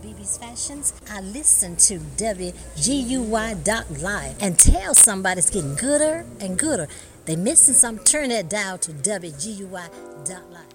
BB's Fashions, I listen to WGUY.live and tell somebody it's getting gooder and gooder. They missing something, turn that dial to WGUY.live.